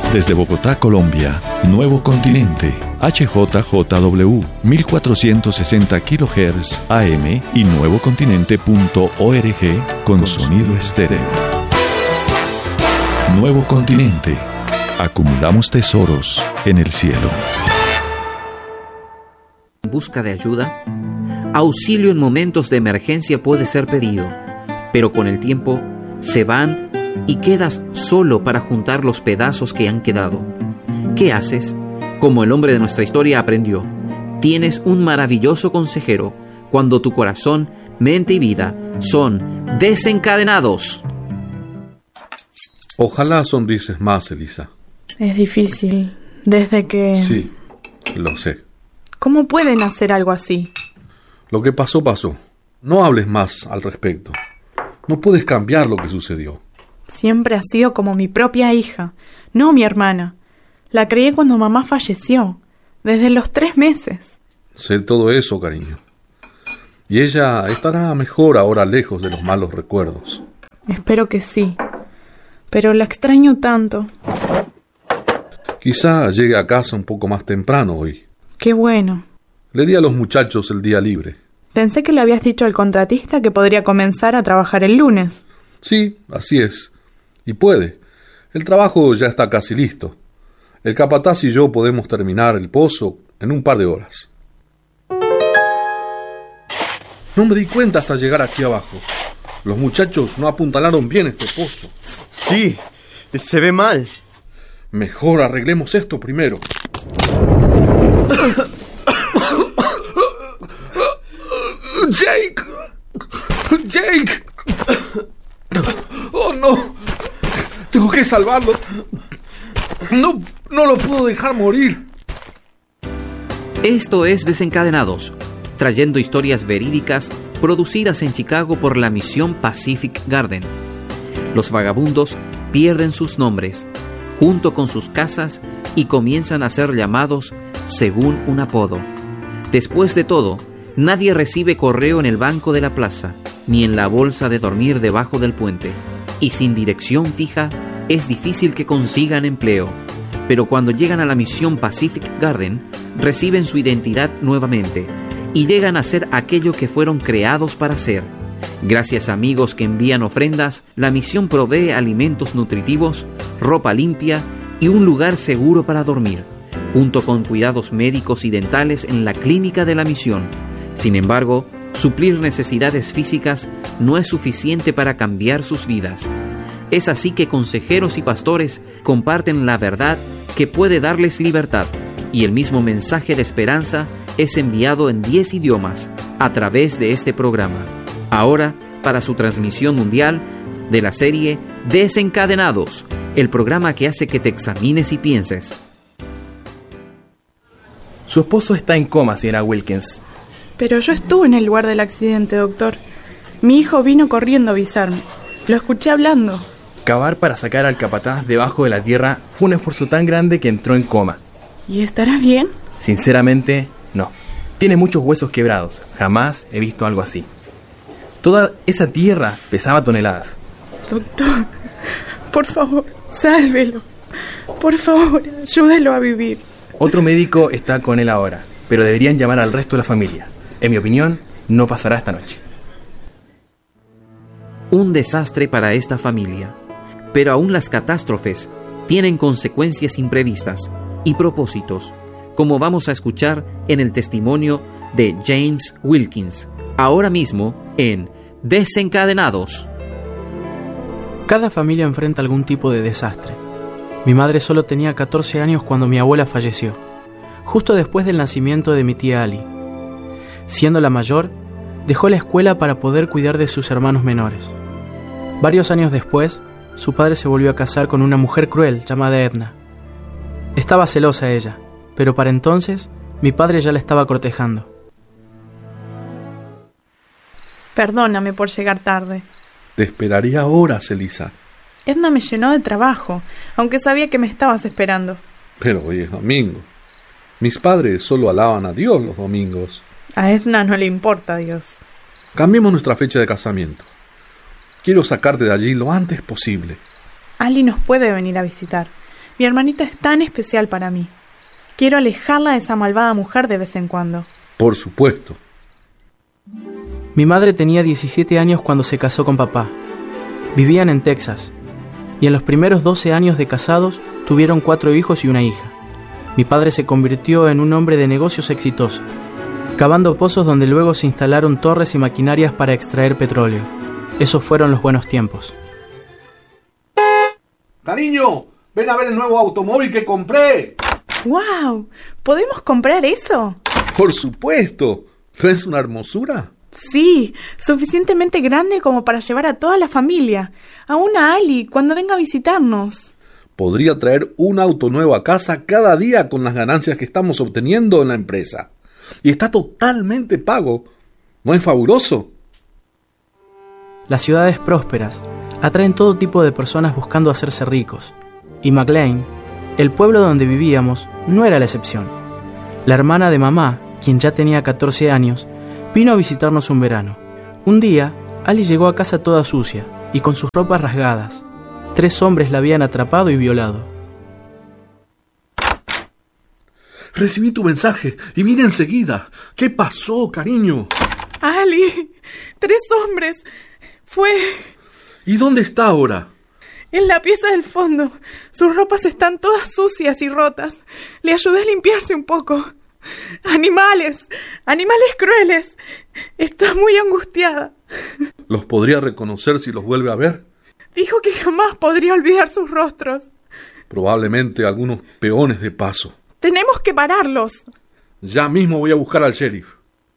Desde Bogotá, Colombia, Nuevo Continente, HJJW, 1460 kHz AM y nuevocontinente.org con sonido estéreo. Nuevo Continente. Acumulamos tesoros en el cielo. En busca de ayuda, auxilio en momentos de emergencia puede ser pedido, pero con el tiempo se van y quedas solo para juntar los pedazos que han quedado. ¿Qué haces? Como el hombre de nuestra historia aprendió, tienes un maravilloso consejero cuando tu corazón, mente y vida son desencadenados. Ojalá sonrises más, Elisa. Es difícil, desde que... Sí, lo sé. ¿Cómo pueden hacer algo así? Lo que pasó, pasó. No hables más al respecto. No puedes cambiar lo que sucedió. Siempre ha sido como mi propia hija, no mi hermana. La crié cuando mamá falleció, desde los 3 meses. Sé todo eso, cariño. Y ella estará mejor ahora lejos de los malos recuerdos. Espero que sí, pero la extraño tanto. Quizá llegue a casa un poco más temprano hoy. Qué bueno. Le di a los muchachos el día libre. Pensé que le habías dicho al contratista que podría comenzar a trabajar el lunes. Sí, así es. Y puede. El trabajo ya está casi listo. El capataz y yo podemos terminar el pozo en un par de horas. No me di cuenta hasta llegar aquí abajo. Los muchachos no apuntalaron bien este pozo. Sí, se ve mal. Mejor arreglemos esto primero. ¡Jake! ¡Jake! ¡Oh, no! Tengo que salvarlo. No lo puedo dejar morir. Esto es Desencadenados, trayendo historias verídicas producidas en Chicago por la misión Pacific Garden. Los vagabundos pierden sus nombres, junto con sus casas, y comienzan a ser llamados según un apodo. Después de todo, nadie recibe correo en el banco de la plaza, ni en la bolsa de dormir debajo del puente. Y sin dirección fija, es difícil que consigan empleo. Pero cuando llegan a la misión Pacific Garden, reciben su identidad nuevamente y llegan a ser aquello que fueron creados para ser. Gracias a amigos que envían ofrendas, la misión provee alimentos nutritivos, ropa limpia y un lugar seguro para dormir, junto con cuidados médicos y dentales en la clínica de la misión. Sin embargo, suplir necesidades físicas no es suficiente para cambiar sus vidas. Es así que consejeros y pastores comparten la verdad que puede darles libertad, y el mismo mensaje de esperanza es enviado en 10 idiomas a través de este programa. Ahora, para su transmisión mundial de la serie Desencadenados, el programa que hace que te examines y pienses. Su esposo está en coma, señora Wilkins. Pero yo estuve en el lugar del accidente, doctor. Mi hijo vino corriendo a avisarme. Lo escuché hablando. Cavar para sacar al capataz debajo de la tierra fue un esfuerzo tan grande que entró en coma. ¿Y estará bien? Sinceramente, no. Tiene muchos huesos quebrados. Jamás he visto algo así. Toda esa tierra pesaba toneladas. Doctor, por favor, sálvelo. Por favor, ayúdelo a vivir. Otro médico está con él ahora, pero deberían llamar al resto de la familia. En mi opinión, no pasará esta noche. Un desastre para esta familia. Pero aún las catástrofes tienen consecuencias imprevistas y propósitos, como vamos a escuchar en el testimonio de James Wilkins, ahora mismo en Desencadenados. Cada familia enfrenta algún tipo de desastre. Mi madre solo tenía 14 años cuando mi abuela falleció, justo después del nacimiento de mi tía Ali. Siendo la mayor, dejó la escuela para poder cuidar de sus hermanos menores. Varios años después, su padre se volvió a casar con una mujer cruel llamada Edna. Estaba celosa ella, pero para entonces mi padre ya la estaba cortejando. Perdóname por llegar tarde. Te esperaría horas, Elisa. Edna me llenó de trabajo, aunque sabía que me estabas esperando. Pero hoy es domingo. Mis padres solo alaban a Dios los domingos. A Edna no le importa a Dios. Cambiemos nuestra fecha de casamiento. Quiero sacarte de allí lo antes posible. Ali nos puede venir a visitar. Mi hermanita es tan especial para mí. Quiero alejarla de esa malvada mujer de vez en cuando. Por supuesto. Mi madre tenía 17 años cuando se casó con papá. Vivían en Texas, y en los primeros 12 años de casados tuvieron 4 hijos y una hija. Mi padre se convirtió en un hombre de negocios exitoso, cavando pozos donde luego se instalaron torres y maquinarias para extraer petróleo. Esos fueron los buenos tiempos. Cariño, ven a ver el nuevo automóvil que compré. ¡Wow! ¿Podemos comprar eso? Por supuesto. ¿No es una hermosura? Sí, suficientemente grande como para llevar a toda la familia. Aún a Ali, cuando venga a visitarnos. Podría traer un auto nuevo a casa cada día con las ganancias que estamos obteniendo en la empresa. Y está totalmente pago. ¿No es fabuloso? Las ciudades prósperas atraen todo tipo de personas buscando hacerse ricos. Y McLean, el pueblo donde vivíamos, no era la excepción. La hermana de mamá, quien ya tenía 14 años, vino a visitarnos un verano. Un día, Ali llegó a casa toda sucia y con sus ropas rasgadas. 3 hombres la habían atrapado y violado. Recibí tu mensaje y vine enseguida. ¿Qué pasó, cariño? Ali, 3 hombres. Fue... ¿Y dónde está ahora? En la pieza del fondo. Sus ropas están todas sucias y rotas. Le ayudé a limpiarse un poco. ¡Animales! ¡Animales crueles! Está muy angustiada. ¿Los podría reconocer si los vuelve a ver? Dijo que jamás podría olvidar sus rostros. Probablemente algunos peones de paso. ¡Tenemos que pararlos! Ya mismo voy a buscar al sheriff.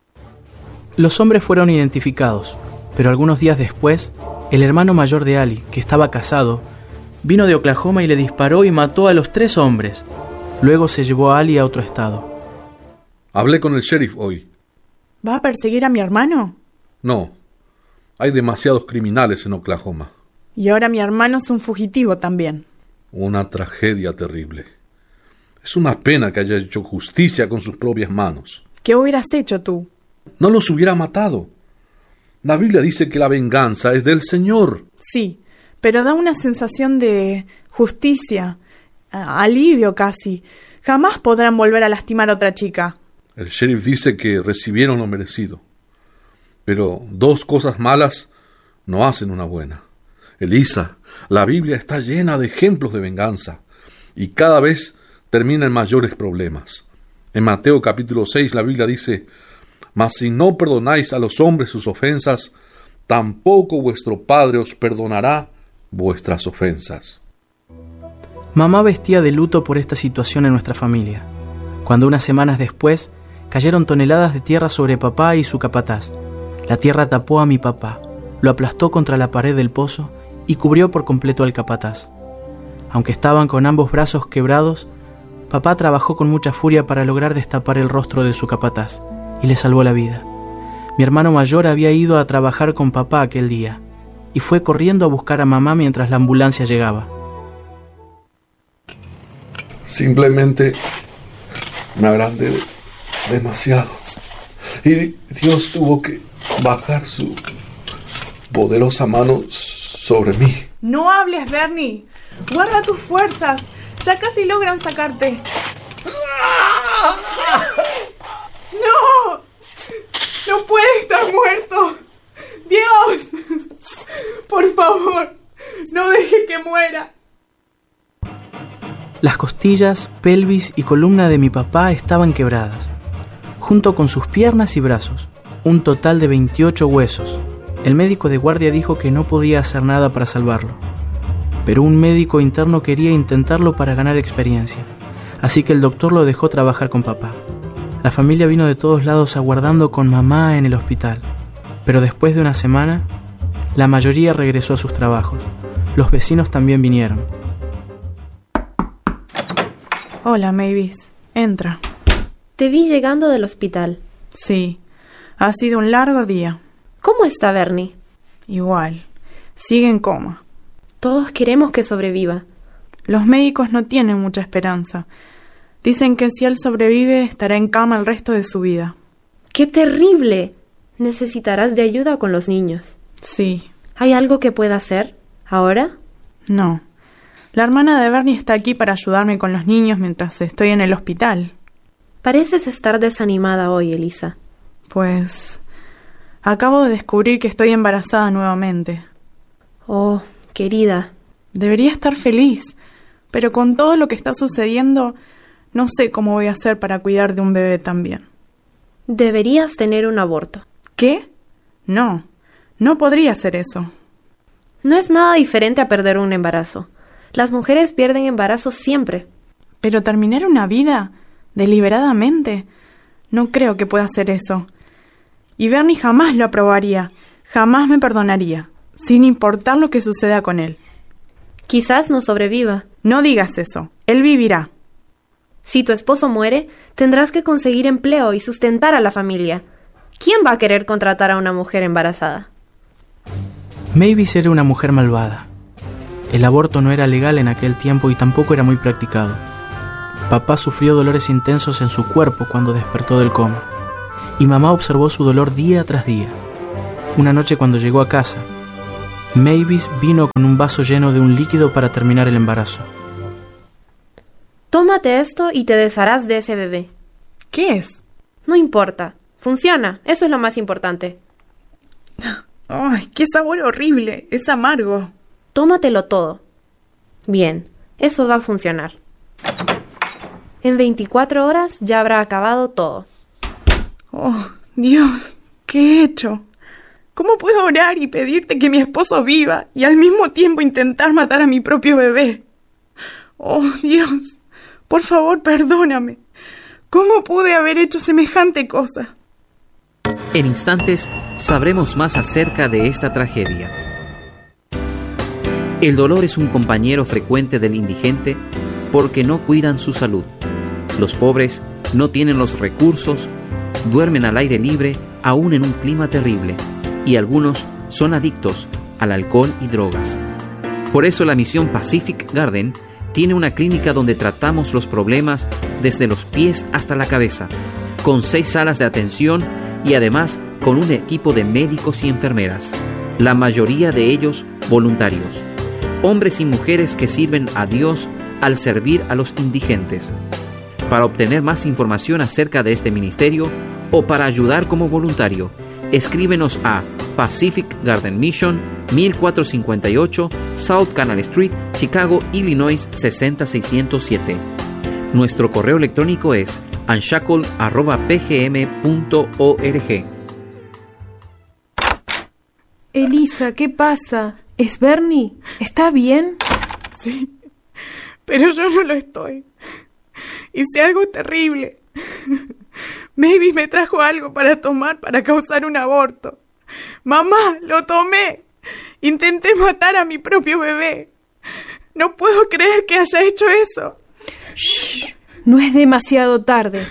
Los hombres fueron identificados, pero algunos días después, el hermano mayor de Ali, que estaba casado, vino de Oklahoma y le disparó y mató a los 3 hombres. Luego se llevó a Ali a otro estado. Hablé con el sheriff hoy. ¿Va a perseguir a mi hermano? No. Hay demasiados criminales en Oklahoma. Y ahora mi hermano es un fugitivo también. Una tragedia terrible. Es una pena que haya hecho justicia con sus propias manos. ¿Qué hubieras hecho tú? No los hubiera matado. La Biblia dice que la venganza es del Señor. Sí, pero da una sensación de justicia, alivio casi. Jamás podrán volver a lastimar a otra chica. El sheriff dice que recibieron lo merecido. Pero 2 cosas malas no hacen una buena. Elisa, la Biblia está llena de ejemplos de venganza y cada vez termina en mayores problemas. En Mateo capítulo 6 la Biblia dice: mas si no perdonáis a los hombres sus ofensas, tampoco vuestro Padre os perdonará vuestras ofensas. Mamá vestía de luto por esta situación en nuestra familia, cuando unas semanas después cayeron toneladas de tierra sobre papá y su capataz. La tierra tapó a mi papá, lo aplastó contra la pared del pozo y cubrió por completo al capataz. Aunque estaban con ambos brazos quebrados, papá trabajó con mucha furia para lograr destapar el rostro de su capataz y le salvó la vida. Mi hermano mayor había ido a trabajar con papá aquel día y fue corriendo a buscar a mamá mientras la ambulancia llegaba. Simplemente me agrandé demasiado y Dios tuvo que bajar su poderosa mano sobre mí. No hables, Bernie. Guarda tus fuerzas. Ya casi logran sacarte. ¡No! ¡No puede estar muerto! ¡Dios! Por favor, no deje que muera. Las costillas, pelvis y columna de mi papá estaban quebradas, junto con sus piernas y brazos, un total de 28 huesos. El médico de guardia dijo que no podía hacer nada para salvarlo, pero un médico interno quería intentarlo para ganar experiencia, así que el doctor lo dejó trabajar con papá. La familia vino de todos lados aguardando con mamá en el hospital, pero después de una semana, la mayoría regresó a sus trabajos. Los vecinos también vinieron. Hola, Mavis. Entra. Te vi llegando del hospital. Sí, ha sido un largo día. ¿Cómo está Bernie? Igual. Sigue en coma. Todos queremos que sobreviva. Los médicos no tienen mucha esperanza. Dicen que si él sobrevive, estará en cama el resto de su vida. ¡Qué terrible! Necesitarás de ayuda con los niños. Sí. ¿Hay algo que pueda hacer ahora? No. La hermana de Bernie está aquí para ayudarme con los niños mientras estoy en el hospital. Pareces estar desanimada hoy, Elisa. Pues acabo de descubrir que estoy embarazada nuevamente. Oh, querida. Debería estar feliz, pero con todo lo que está sucediendo, no sé cómo voy a hacer para cuidar de un bebé también. Deberías tener un aborto. ¿Qué? No podría hacer eso. No es nada diferente a perder un embarazo. Las mujeres pierden embarazos siempre. Pero terminar una vida deliberadamente, no creo que pueda hacer eso. Y Bernie jamás lo aprobaría, jamás me perdonaría, sin importar lo que suceda con él. Quizás no sobreviva. No digas eso, él vivirá. Si tu esposo muere, tendrás que conseguir empleo y sustentar a la familia. ¿Quién va a querer contratar a una mujer embarazada? Mavis era una mujer malvada. El aborto no era legal en aquel tiempo y tampoco era muy practicado. Papá sufrió dolores intensos en su cuerpo cuando despertó del coma, y mamá observó su dolor día tras día. Una noche cuando llegó a casa, Mavis vino con un vaso lleno de un líquido para terminar el embarazo. Tómate esto y te desharás de ese bebé. ¿Qué es? No importa. Funciona. Eso es lo más importante. ¡Ay, qué sabor horrible! Es amargo. Tómatelo todo. Bien, eso va a funcionar. En 24 horas ya habrá acabado todo. ¡Oh, Dios! ¿Qué he hecho? ¿Cómo puedo orar y pedirte que mi esposo viva y al mismo tiempo intentar matar a mi propio bebé? ¡Oh, Dios! Por favor, perdóname. ¿Cómo pude haber hecho semejante cosa? En instantes sabremos más acerca de esta tragedia. El dolor es un compañero frecuente del indigente porque no cuidan su salud. Los pobres no tienen los recursos, duermen al aire libre aún en un clima terrible, y algunos son adictos al alcohol y drogas. Por eso la misión Pacific Garden tiene una clínica donde tratamos los problemas desde los pies hasta la cabeza, con 6 salas de atención y además con un equipo de médicos y enfermeras, la mayoría de ellos voluntarios, hombres y mujeres que sirven a Dios al servir a los indigentes. Para obtener más información acerca de este ministerio o para ayudar como voluntario, escríbenos a Pacific Garden Mission, 1458 South Canal Street, Chicago, Illinois 60607. Nuestro correo electrónico es unshackle@pgm.org. Elisa, ¿qué pasa? ¿Es Bernie? ¿Está bien? Sí, pero yo no lo estoy. Hice algo terrible. Mavis me trajo algo para tomar para causar un aborto. Mamá, lo tomé. Intenté matar a mi propio bebé. No puedo creer que haya hecho eso. Shh, no es demasiado tarde.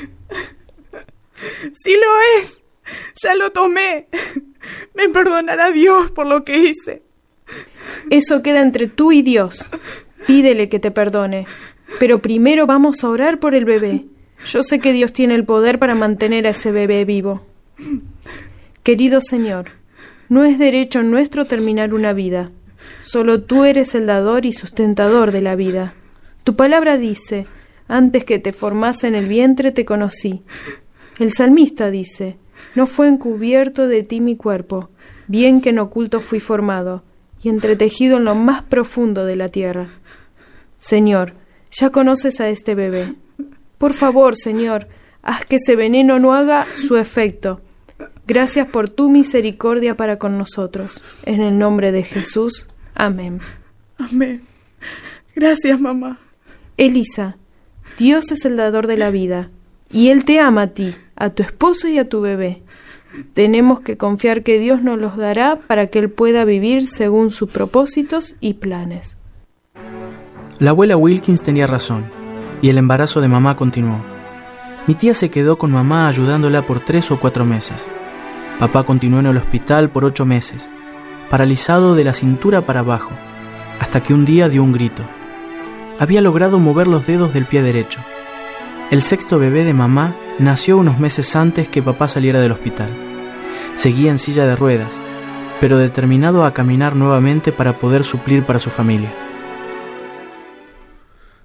Sí lo es. Ya lo tomé. Me perdonará Dios por lo que hice. Eso queda entre tú y Dios. Pídele que te perdone. Pero primero vamos a orar por el bebé. Yo sé que Dios tiene el poder para mantener a ese bebé vivo. Querido Señor, no es derecho nuestro terminar una vida. Solo tú eres el dador y sustentador de la vida. Tu palabra dice, antes que te formase en el vientre te conocí. El salmista dice, no fue encubierto de ti mi cuerpo, bien que en oculto fui formado, y entretejido en lo más profundo de la tierra. Señor, ya conoces a este bebé. Por favor, Señor, haz que ese veneno no haga su efecto. Gracias por tu misericordia para con nosotros. En el nombre de Jesús. Amén. Amén. Gracias, mamá. Elisa, Dios es el dador de la vida, y Él te ama a ti, a tu esposo y a tu bebé. Tenemos que confiar que Dios nos los dará para que Él pueda vivir según sus propósitos y planes. La abuela Wilkins tenía razón, y el embarazo de mamá continuó. Mi tía se quedó con mamá ayudándola por 3 o 4 meses. Papá continuó en el hospital por 8 meses, paralizado de la cintura para abajo, hasta que un día dio un grito. Había logrado mover los dedos del pie derecho. El 6º bebé de mamá nació unos meses antes que papá saliera del hospital. Seguía en silla de ruedas, pero determinado a caminar nuevamente para poder suplir para su familia.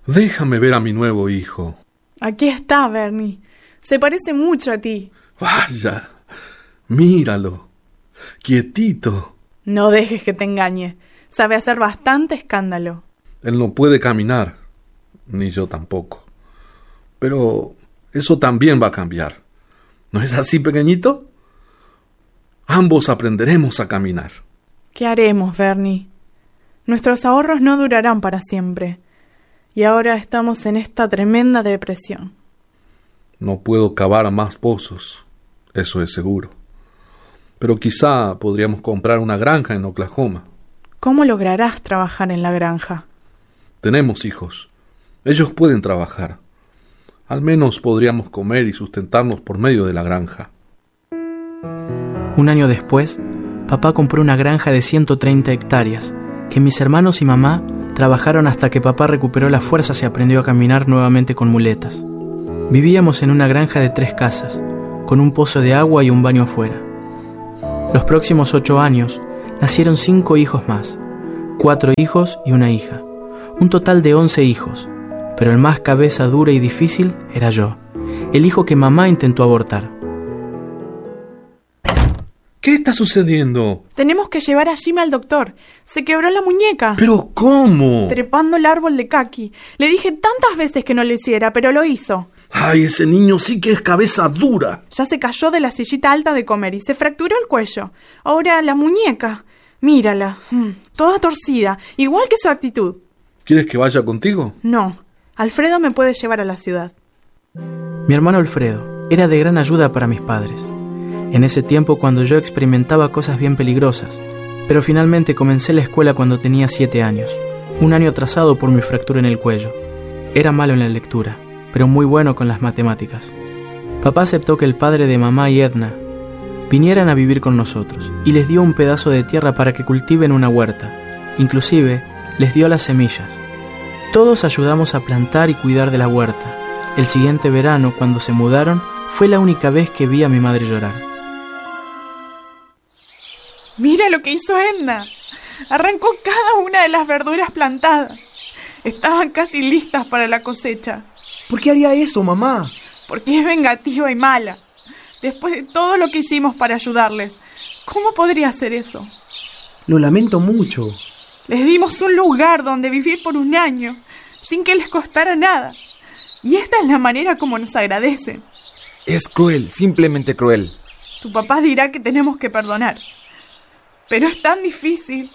Déjame ver a mi nuevo hijo. Aquí está, Bernie. Se parece mucho a ti. Vaya, míralo, quietito. No dejes que te engañe. Sabe hacer bastante escándalo. Él no puede caminar, ni yo tampoco. Pero eso también va a cambiar. ¿No es así, pequeñito? Ambos aprenderemos a caminar. ¿Qué haremos, Bernie? Nuestros ahorros no durarán para siempre. Y ahora estamos en esta tremenda depresión. No puedo cavar más pozos, eso es seguro. Pero quizá podríamos comprar una granja en Oklahoma. ¿Cómo lograrás trabajar en la granja? Tenemos hijos. Ellos pueden trabajar. Al menos podríamos comer y sustentarnos por medio de la granja. Un año después, papá compró una granja de 130 hectáreas, que mis hermanos y mamá trabajaron hasta que papá recuperó las fuerzas y aprendió a caminar nuevamente con muletas. Vivíamos en una granja de 3 casas, con un pozo de agua y un baño afuera. Los próximos 8 años, nacieron 5 hijos más, 4 hijos y una hija, un total de 11 hijos, pero el más cabeza dura y difícil era yo, el hijo que mamá intentó abortar. ¿Qué está sucediendo? Tenemos que llevar a Jimmy al doctor. Se quebró la muñeca. ¿Pero cómo? Trepando el árbol de caqui. Le dije tantas veces que no lo hiciera, pero lo hizo. ¡Ay, ese niño sí que es cabeza dura! Ya se cayó de la sillita alta de comer y se fracturó el cuello. Ahora la muñeca. Mírala. Toda torcida, igual que su actitud. ¿Quieres que vaya contigo? No. Alfredo me puede llevar a la ciudad. Mi hermano Alfredo era de gran ayuda para mis padres. En ese tiempo cuando yo experimentaba cosas bien peligrosas, pero finalmente comencé la escuela cuando tenía 7 años, un año atrasado por mi fractura en el cuello. Era malo en la lectura, pero muy bueno con las matemáticas. Papá aceptó que el padre de mamá y Edna vinieran a vivir con nosotros y les dio un pedazo de tierra para que cultiven una huerta. Inclusive les dio las semillas. Todos ayudamos a plantar y cuidar de la huerta. El siguiente verano, cuando se mudaron, fue la única vez que vi a mi madre llorar. Mira lo que hizo Edna. Arrancó cada una de las verduras plantadas. Estaban casi listas para la cosecha. ¿Por qué haría eso, mamá? Porque es vengativa y mala. Después de todo lo que hicimos para ayudarles, ¿cómo podría hacer eso? Lo lamento mucho. Les dimos un lugar donde vivir por un año, sin que les costara nada. Y esta es la manera como nos agradecen. Es cruel, simplemente cruel. Tu papá dirá que tenemos que perdonar. Pero es tan difícil.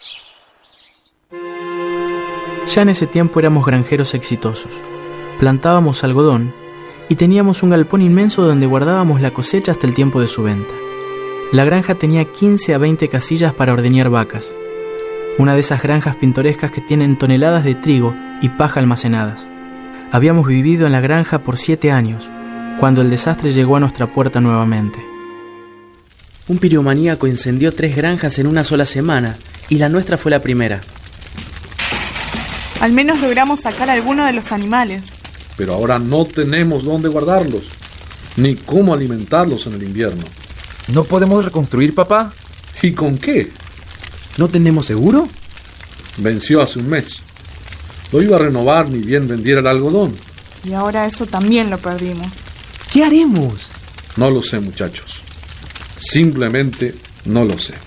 Ya en ese tiempo éramos granjeros exitosos. Plantábamos algodón y teníamos un galpón inmenso donde guardábamos la cosecha hasta el tiempo de su venta. La granja tenía 15 a 20 casillas para ordeñar vacas. Una de esas granjas pintorescas que tienen toneladas de trigo y paja almacenadas. Habíamos vivido en la granja por 7 años, cuando el desastre llegó a nuestra puerta nuevamente. Un piromaníaco incendió 3 granjas en una sola semana, y la nuestra fue la primera. Al menos logramos sacar a alguno de los animales. Pero ahora no tenemos dónde guardarlos, ni cómo alimentarlos en el invierno. ¿No podemos reconstruir, papá? ¿Y con qué? ¿No tenemos seguro? Venció hace un mes. Lo iba a renovar ni bien vendiera el algodón. Y ahora eso también lo perdimos. ¿Qué haremos? No lo sé, muchachos. Simplemente no lo sé.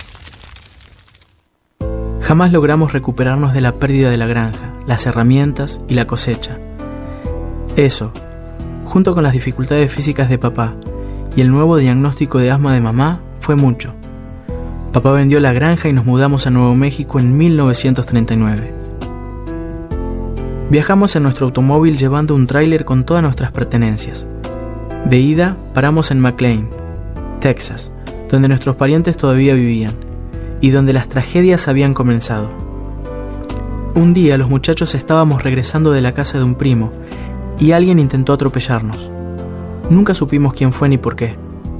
Jamás logramos recuperarnos de la pérdida de la granja, las herramientas y la cosecha. Eso, junto con las dificultades físicas de papá y el nuevo diagnóstico de asma de mamá, fue mucho. Papá vendió la granja y nos mudamos a Nuevo México en 1939. Viajamos en nuestro automóvil llevando un tráiler con todas nuestras pertenencias. De ida, paramos en McLean, Texas, donde nuestros parientes todavía vivían y donde las tragedias habían comenzado. Un día los muchachos estábamos regresando de la casa de un primo y alguien intentó atropellarnos. Nunca supimos quién fue ni por qué.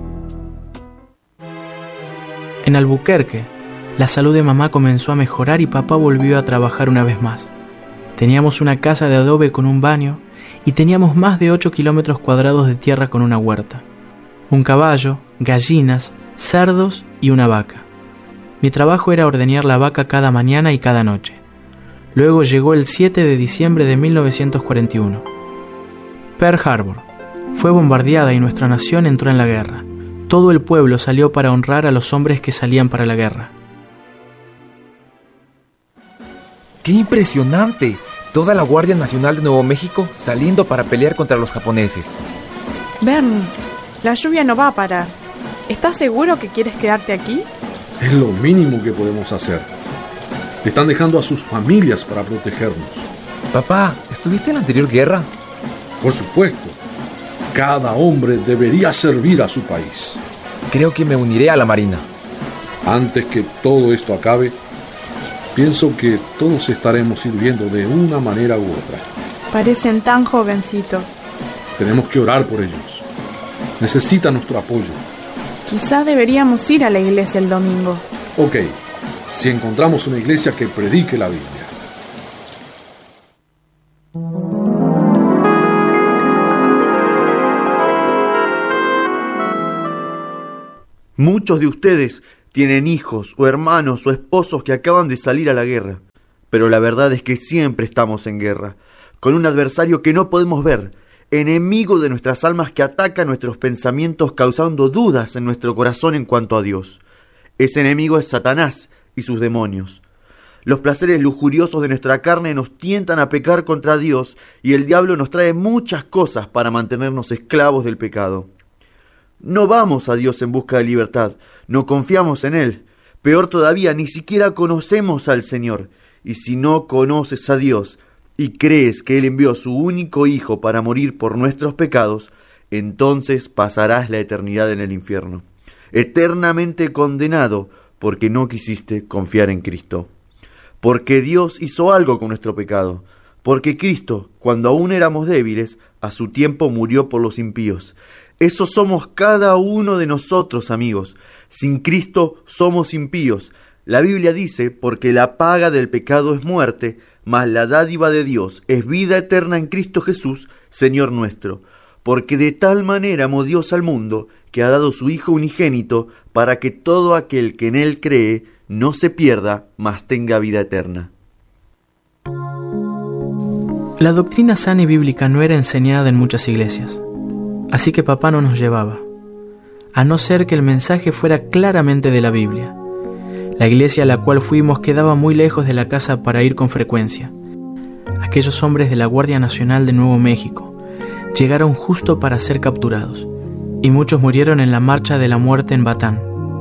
En Albuquerque, la salud de mamá comenzó a mejorar y papá volvió a trabajar una vez más. Teníamos una casa de adobe con un baño y teníamos más de 8 kilómetros cuadrados de tierra con una huerta. Un caballo, gallinas, cerdos y una vaca. Mi trabajo era ordeñar la vaca cada mañana y cada noche. Luego llegó el 7 de diciembre de 1941. Pearl Harbor fue bombardeada y nuestra nación entró en la guerra. Todo el pueblo salió para honrar a los hombres que salían para la guerra. ¡Qué impresionante! Toda la Guardia Nacional de Nuevo México saliendo para pelear contra los japoneses. Bernie, la lluvia no va a parar. ¿Estás seguro que quieres quedarte aquí? Es lo mínimo que podemos hacer. Están dejando a sus familias para protegernos. Papá, ¿estuviste en la anterior guerra? Por supuesto. Cada hombre debería servir a su país. Creo que me uniré a la Marina. Antes que todo esto acabe, pienso que todos estaremos sirviendo de una manera u otra. Parecen tan jovencitos. Tenemos que orar por ellos. Necesitan nuestro apoyo. Quizá deberíamos ir a la iglesia el domingo. Ok, si encontramos una iglesia que predique la Biblia. Muchos de ustedes tienen hijos o hermanos o esposos que acaban de salir a la guerra. Pero la verdad es que siempre estamos en guerra, con un adversario que no podemos ver, enemigo de nuestras almas que ataca nuestros pensamientos causando dudas en nuestro corazón en cuanto a Dios. Ese enemigo es Satanás y sus demonios. Los placeres lujuriosos de nuestra carne nos tientan a pecar contra Dios y el diablo nos trae muchas cosas para mantenernos esclavos del pecado. No vamos a Dios en busca de libertad, no confiamos en Él. Peor todavía, ni siquiera conocemos al Señor. Y si no conoces a Dios y crees que Él envió a su único Hijo para morir por nuestros pecados, entonces pasarás la eternidad en el infierno, eternamente condenado porque no quisiste confiar en Cristo. Porque Dios hizo algo con nuestro pecado, porque Cristo, cuando aún éramos débiles, a su tiempo murió por los impíos. Eso somos cada uno de nosotros, amigos. Sin Cristo somos impíos. La Biblia dice, porque la paga del pecado es muerte, mas la dádiva de Dios es vida eterna en Cristo Jesús, Señor nuestro. Porque de tal manera amó Dios al mundo, que ha dado su Hijo unigénito, para que todo aquel que en Él cree no se pierda, mas tenga vida eterna. La doctrina sana y bíblica no era enseñada en muchas iglesias, así que papá no nos llevaba, a no ser que el mensaje fuera claramente de la Biblia. La iglesia a la cual fuimos quedaba muy lejos de la casa para ir con frecuencia. Aquellos hombres de la Guardia Nacional de Nuevo México llegaron justo para ser capturados, y muchos murieron en la marcha de la muerte en Batán.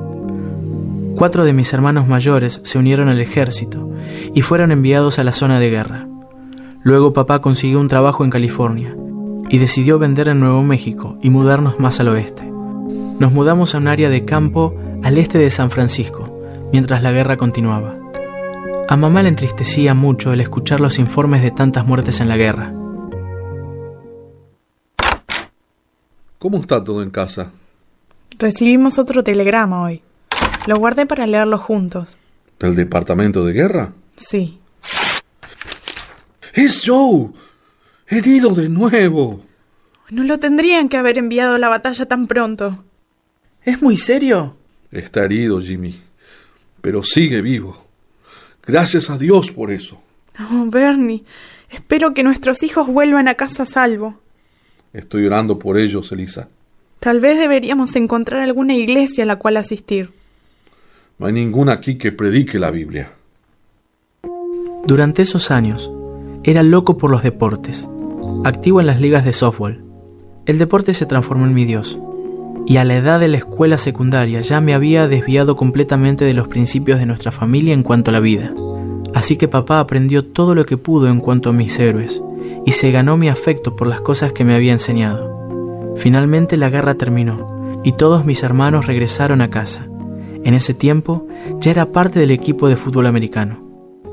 4 de mis hermanos mayores se unieron al ejército y fueron enviados a la zona de guerra. Luego papá consiguió un trabajo en California y decidió vender en Nuevo México y mudarnos más al oeste. Nos mudamos a un área de campo al este de San Francisco, mientras la guerra continuaba. A mamá le entristecía mucho el escuchar los informes de tantas muertes en la guerra. ¿Cómo está todo en casa? Recibimos otro telegrama hoy. Lo guardé para leerlo juntos. ¿Del departamento de guerra? Sí. ¡Es Joe! ¡Herido de nuevo! No lo tendrían que haber enviado a la batalla tan pronto. ¿Es muy serio? Está herido, Jimmy, pero sigue vivo. Gracias a Dios por eso. Oh, Bernie, espero que nuestros hijos vuelvan a casa a salvo. Estoy orando por ellos, Elisa. Tal vez deberíamos encontrar alguna iglesia a la cual asistir. No hay ninguna aquí que predique la Biblia. Durante esos años, era loco por los deportes, activo en las ligas de softball. El deporte se transformó en mi Dios, y a la edad de la escuela secundaria ya me había desviado completamente de los principios de nuestra familia en cuanto a la vida. Así que papá aprendió todo lo que pudo en cuanto a mis héroes, y se ganó mi afecto por las cosas que me había enseñado. Finalmente la guerra terminó, y todos mis hermanos regresaron a casa. En ese tiempo ya era parte del equipo de fútbol americano.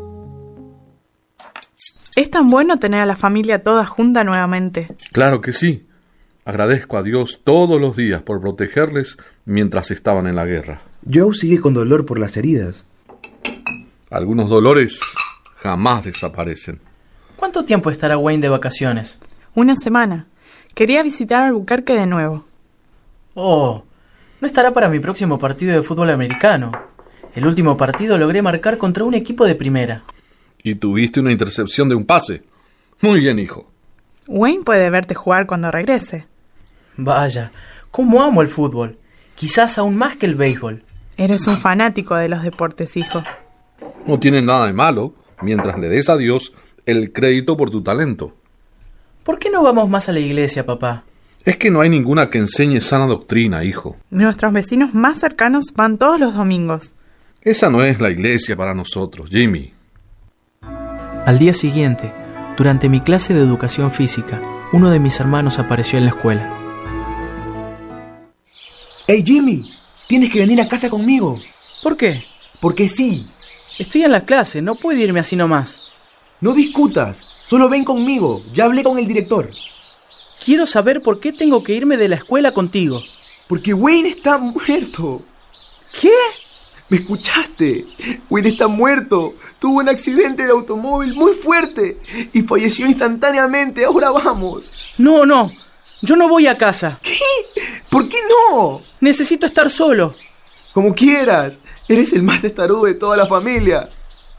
Es tan bueno tener a la familia toda junta nuevamente. Claro que sí. Agradezco a Dios todos los días por protegerles mientras estaban en la guerra. Joe sigue con dolor por las heridas. Algunos dolores jamás desaparecen. ¿Cuánto tiempo estará Wayne de vacaciones? 1 semana. Quería visitar Albuquerque de nuevo. Oh, no estará para mi próximo partido de fútbol americano. El último partido logré marcar contra un equipo de primera. Y tuviste una intercepción de un pase. Muy bien, hijo. Wayne puede verte jugar cuando regrese. Vaya, cómo amo el fútbol. Quizás aún más que el béisbol. Eres un fanático de los deportes, hijo. No tiene nada de malo, mientras le des a Dios el crédito por tu talento. ¿Por qué no vamos más a la iglesia, papá? Es que no hay ninguna que enseñe sana doctrina, hijo. Nuestros vecinos más cercanos van todos los domingos. Esa no es la iglesia para nosotros, Jimmy. Al día siguiente, durante mi clase de educación física, uno de mis hermanos apareció en la escuela. ¡Hey, Jimmy! Tienes que venir a casa conmigo. ¿Por qué? Porque sí. Estoy en la clase, no puedo irme así nomás. No discutas, solo ven conmigo. Ya hablé con el director. Quiero saber por qué tengo que irme de la escuela contigo. Porque Wayne está muerto. ¿Qué? ¿Me escuchaste? Wayne está muerto. Tuvo un accidente de automóvil muy fuerte y falleció instantáneamente. Ahora vamos. No, yo no voy a casa. ¿Qué? ¿Por qué no? Necesito estar solo. Como quieras. Eres el más testarudo de toda la familia.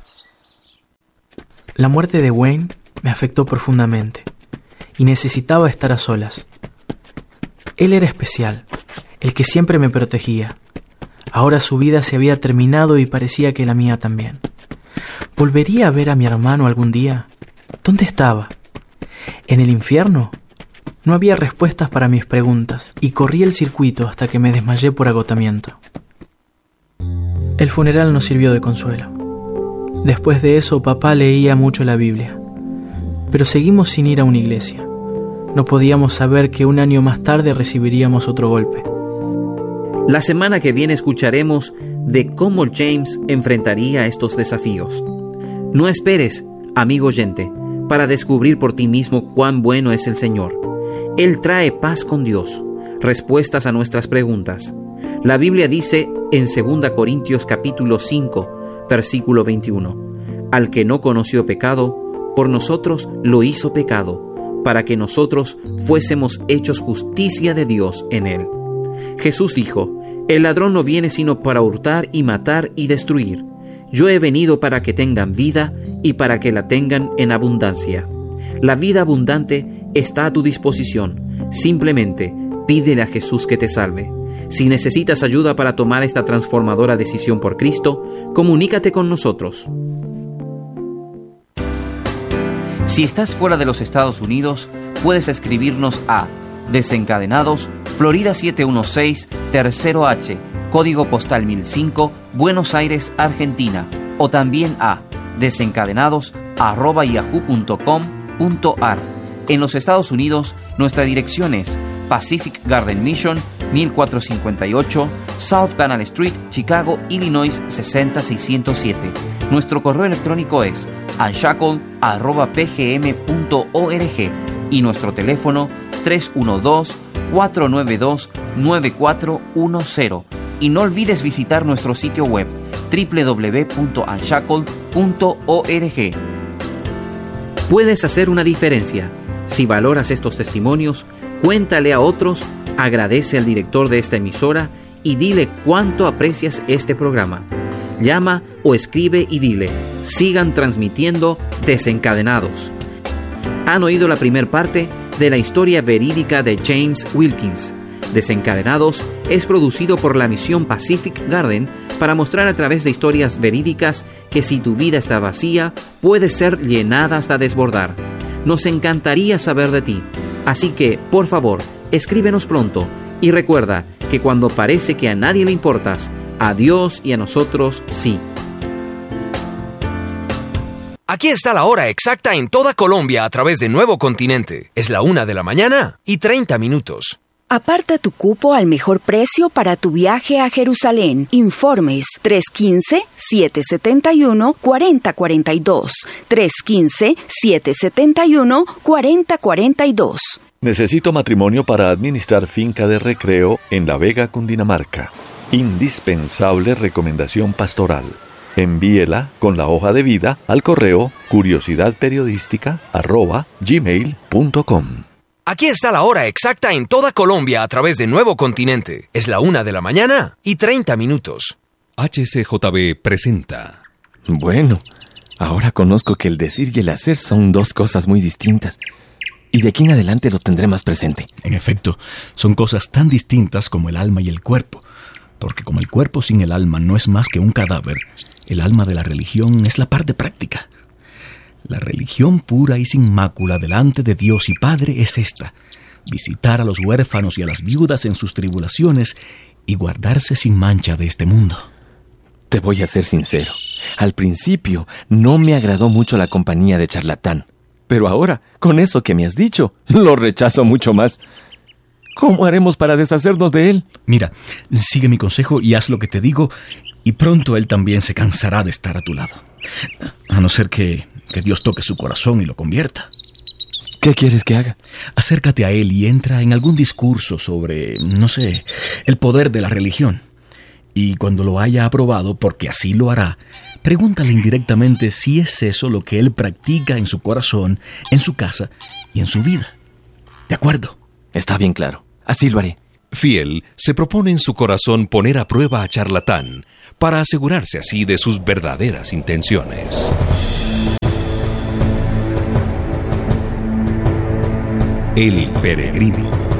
La muerte de Wayne me afectó profundamente y necesitaba estar a solas. Él era especial, el que siempre me protegía. Ahora su vida se había terminado y parecía que la mía también. ¿Volvería a ver a mi hermano algún día? ¿Dónde estaba? ¿En el infierno? No había respuestas para mis preguntas y corrí el circuito hasta que me desmayé por agotamiento. El funeral nos sirvió de consuelo. Después de eso, papá leía mucho la Biblia. Pero seguimos sin ir a una iglesia. No podíamos saber que un año más tarde recibiríamos otro golpe. La semana que viene escucharemos de cómo James enfrentaría estos desafíos. No esperes, amigo oyente, para descubrir por ti mismo cuán bueno es el Señor. Él trae paz con Dios, respuestas a nuestras preguntas. La Biblia dice en 2 Corintios capítulo 5, versículo 21, al que no conoció pecado, por nosotros lo hizo pecado, para que nosotros fuésemos hechos justicia de Dios en él. Jesús dijo, el ladrón no viene sino para hurtar y matar y destruir. Yo he venido para que tengan vida y para que la tengan en abundancia. La vida abundante está a tu disposición. Simplemente pídele a Jesús que te salve. Si necesitas ayuda para tomar esta transformadora decisión por Cristo, comunícate con nosotros. Si estás fuera de los Estados Unidos, puedes escribirnos a Desencadenados, Florida 716, Tercero H, Código Postal 1005, Buenos Aires, Argentina, o también a desencadenados@yahoo.com.ar. En los Estados Unidos, nuestra dirección es Pacific Garden Mission, 1458, South Canal Street, Chicago, Illinois 60607. Nuestro correo electrónico es unshackled@pgm.org y nuestro teléfono 312-492-9410. Y no olvides visitar nuestro sitio web www.unshackled.org. Puedes hacer una diferencia. Si valoras estos testimonios, cuéntale a otros, agradece al director de esta emisora y dile cuánto aprecias este programa. Llama o escribe y dile, sigan transmitiendo Desencadenados. Han oído la primera parte de la historia verídica de James Wilkins. Desencadenados es producido por la misión Pacific Garden para mostrar a través de historias verídicas que si tu vida está vacía, puede ser llenada hasta desbordar. Nos encantaría saber de ti, así que, por favor, escríbenos pronto y recuerda que cuando parece que a nadie le importas, a Dios y a nosotros sí. Aquí está la hora exacta en toda Colombia a través de Nuevo Continente. Es la 1:30 a.m. Aparta tu cupo al mejor precio para tu viaje a Jerusalén. Informes 315-771-4042. 315-771-4042. Necesito matrimonio para administrar finca de recreo en La Vega, Cundinamarca. Indispensable recomendación pastoral. Envíela con la hoja de vida al correo curiosidadperiodística@gmail.com. Aquí está la hora exacta en toda Colombia a través de Nuevo Continente. Es la 1:30 a.m. HCJB presenta. Bueno, Ahora conozco que el decir y el hacer son dos cosas muy distintas. Y de aquí en adelante lo tendré más presente. En efecto, son cosas tan distintas como el alma y el cuerpo. Porque como el cuerpo sin el alma no es más que un cadáver, el alma de la religión es la parte práctica. La religión pura y sin mácula delante de Dios y Padre es esta: visitar a los huérfanos y a las viudas en sus tribulaciones y guardarse sin mancha de este mundo. Te voy a ser sincero. Al principio no me agradó mucho la compañía de charlatán. Pero ahora, con eso que me has dicho, lo rechazo mucho más. ¿Cómo haremos para deshacernos de él? Mira, sigue mi consejo y haz lo que te digo, y pronto él también se cansará de estar a tu lado. A no ser que Dios toque su corazón y lo convierta. ¿Qué quieres que haga? Acércate a él y entra en algún discurso sobre, no sé, el poder de la religión. Y cuando lo haya aprobado, porque así lo hará, pregúntale indirectamente si es eso lo que él practica en su corazón, en su casa y en su vida. ¿De acuerdo? Está bien claro. Así lo haré. Fiel se propone en su corazón poner a prueba a Charlatán para asegurarse así de sus verdaderas intenciones. El peregrino.